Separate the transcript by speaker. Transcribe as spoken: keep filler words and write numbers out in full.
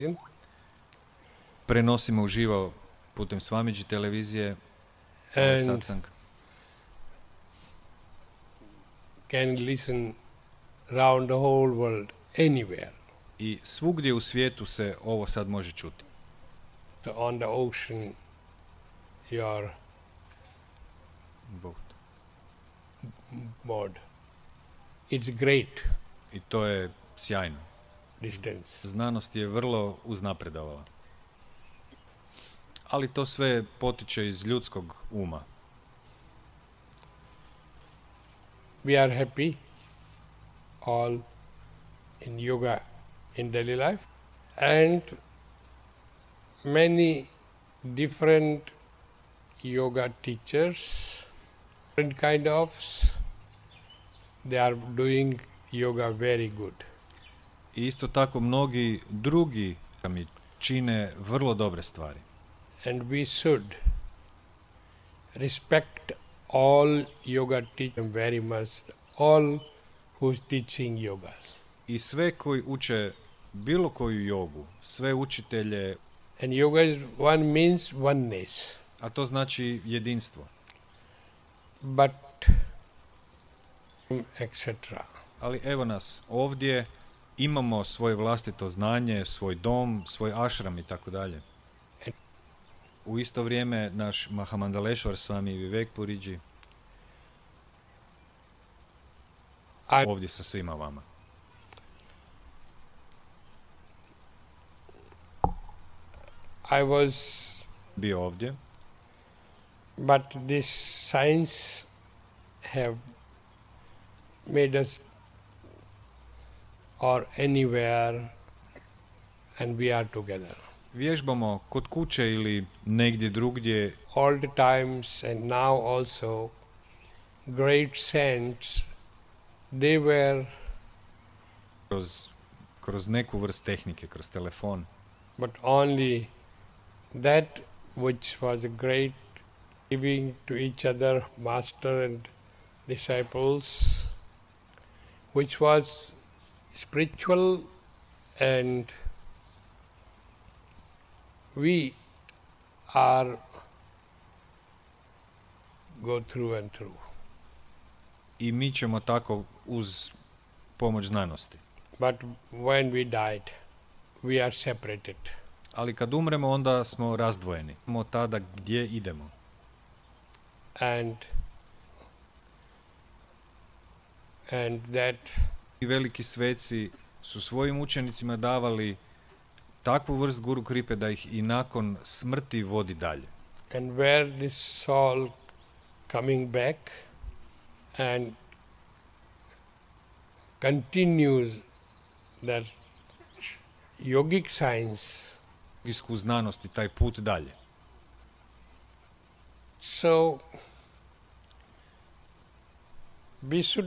Speaker 1: Prenosimo uživo putem Swamiji televizije ovaj satsang.
Speaker 2: Can listen round the whole world, anywhere.
Speaker 1: I svugdje u svijetu se ovo sad može čuti.
Speaker 2: So on the ocean, your
Speaker 1: Boat.
Speaker 2: board. It's great
Speaker 1: I to je sjajno.
Speaker 2: distance.
Speaker 1: Znanost je vrlo uznapredovala. Ali to sve potiče iz ljudskog uma.
Speaker 2: We are happy all in yoga in daily life, and many different yoga teachers, different kind of, they are doing yoga very good.
Speaker 1: I isto tako mnogi drugi mi čine vrlo dobre stvari.
Speaker 2: And we should respect all yoga teachers very much, all who's teaching yoga.
Speaker 1: I sve koji uče bilo koju jogu, sve učitelje,
Speaker 2: And yoga is one means oneness.
Speaker 1: a to znači jedinstvo.
Speaker 2: But et cetera.
Speaker 1: Ali evo nas ovdje, imamo svoje vlastito znanje, svoj dom, svoj ashram i tako dalje. U isto vrijeme naš Mahamandaleshwar Swami Vivekpuriji ovdje sa svima vama.
Speaker 2: I was
Speaker 1: Bio ovdje,
Speaker 2: but this science have made us or anywhere and we are together.
Speaker 1: vježbamo kod kuće ili negdje drugdje.
Speaker 2: All the times and now also great saints, they were,
Speaker 1: Kroz, kroz neku vrst tehnike, kroz telefon.
Speaker 2: but only that which was great, giving to each other, master and disciples, which was spiritual, and we are go through and through.
Speaker 1: I mi ćemo tako uz pomoć znanosti.
Speaker 2: But when we died, we are separated.
Speaker 1: Ali kad umremo, onda smo razdvojeni. Mo tada gdje idemo.
Speaker 2: And and that
Speaker 1: I veliki sveci su svojim učenicima davali takvu vrst guru kripe da ih i nakon smrti vodi dalje.
Speaker 2: and where this soul coming back and continues that yogic science.
Speaker 1: Yogijsku znanost i taj put dalje.
Speaker 2: So we should